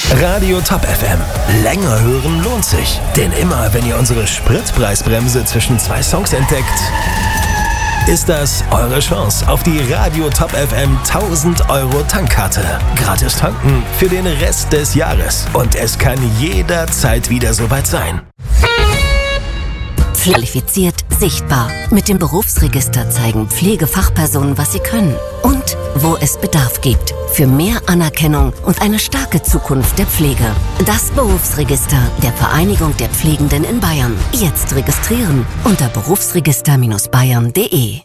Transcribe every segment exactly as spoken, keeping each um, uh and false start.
Radio Top F M. Länger hören lohnt sich. Denn immer, wenn ihr unsere Spritpreisbremse zwischen zwei Songs entdeckt, ist das eure Chance auf die Radio Top F M tausend Euro Tankkarte. Gratis tanken für den Rest des Jahres. Und es kann jederzeit wieder soweit sein. Qualifiziert, sichtbar. Mit dem Berufsregister zeigen Pflegefachpersonen, was sie können und wo es Bedarf gibt. Für mehr Anerkennung und eine starke Zukunft der Pflege. Das Berufsregister der Vereinigung der Pflegenden in Bayern. Jetzt registrieren unter berufsregister Bindestrich bayern punkt de.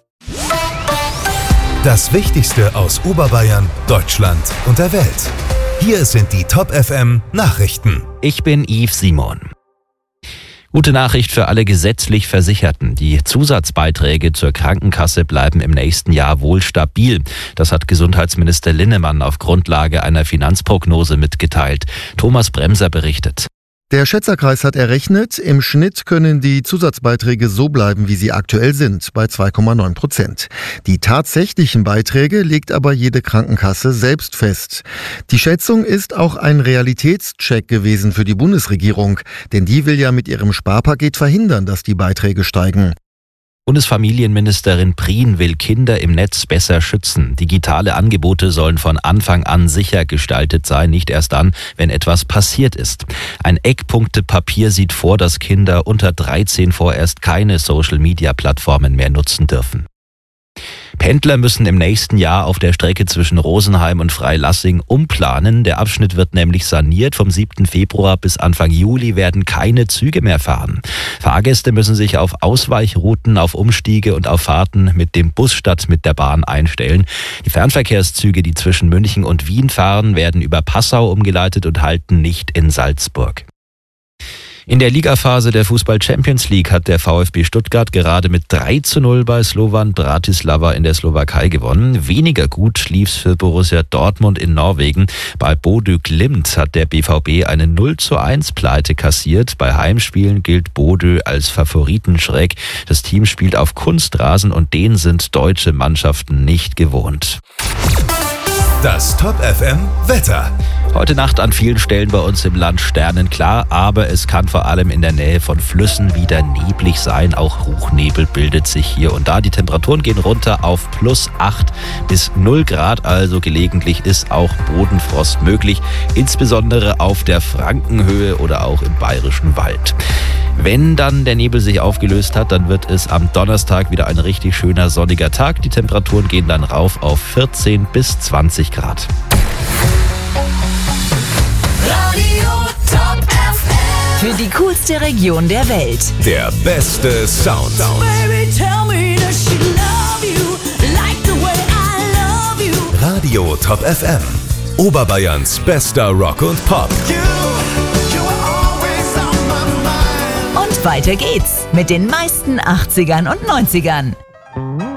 Das Wichtigste aus Oberbayern, Deutschland und der Welt. Hier sind die Top F M Nachrichten. Ich bin Yves Simon. Gute Nachricht für alle gesetzlich Versicherten. Die Zusatzbeiträge zur Krankenkasse bleiben im nächsten Jahr wohl stabil. Das hat Gesundheitsminister Linnemann auf Grundlage einer Finanzprognose mitgeteilt. Thomas Bremser berichtet. Der Schätzerkreis hat errechnet, im Schnitt können die Zusatzbeiträge so bleiben, wie sie aktuell sind, bei zwei Komma neun Prozent. Die tatsächlichen Beiträge legt aber jede Krankenkasse selbst fest. Die Schätzung ist auch ein Realitätscheck gewesen für die Bundesregierung, denn die will ja mit ihrem Sparpaket verhindern, dass die Beiträge steigen. Bundesfamilienministerin Prien will Kinder im Netz besser schützen. Digitale Angebote sollen von Anfang an sicher gestaltet sein, nicht erst dann, wenn etwas passiert ist. Ein Eckpunktepapier sieht vor, dass Kinder unter dreizehn vorerst keine Social-Media-Plattformen mehr nutzen dürfen. Pendler müssen im nächsten Jahr auf der Strecke zwischen Rosenheim und Freilassing umplanen. Der Abschnitt wird nämlich saniert. Vom siebten Februar bis Anfang Juli werden keine Züge mehr fahren. Fahrgäste müssen sich auf Ausweichrouten, auf Umstiege und auf Fahrten mit dem Bus statt mit der Bahn einstellen. Die Fernverkehrszüge, die zwischen München und Wien fahren, werden über Passau umgeleitet und halten nicht in Salzburg. In der Ligaphase der Fußball-Champions League hat der VfB Stuttgart gerade mit drei zu null bei Slovan Bratislava in der Slowakei gewonnen. Weniger gut lief's für Borussia Dortmund in Norwegen. Bei Bodø Glimt hat der B V B eine null zu eins Pleite kassiert. Bei Heimspielen gilt Bodø als Favoritenschreck. Das Team spielt auf Kunstrasen und den sind deutsche Mannschaften nicht gewohnt. Das Top F M Wetter. Heute Nacht an vielen Stellen bei uns im Land sternenklar, aber es kann vor allem in der Nähe von Flüssen wieder neblig sein. Auch Hochnebel bildet sich hier und da. Die Temperaturen gehen runter auf plus acht bis null Grad, also gelegentlich ist auch Bodenfrost möglich, insbesondere auf der Frankenhöhe oder auch im Bayerischen Wald. Wenn dann der Nebel sich aufgelöst hat, dann wird es am Donnerstag wieder ein richtig schöner sonniger Tag. Die Temperaturen gehen dann rauf auf vierzehn bis zwanzig Grad. Radio Top F M. Für die coolste Region der Welt. Der beste Sound. Baby, tell me does she love you like the way I love you. Radio Top F M. Oberbayerns bester Rock und Pop. You, you are always on my mind. Und weiter geht's mit den meisten achtzigern und neunzigern.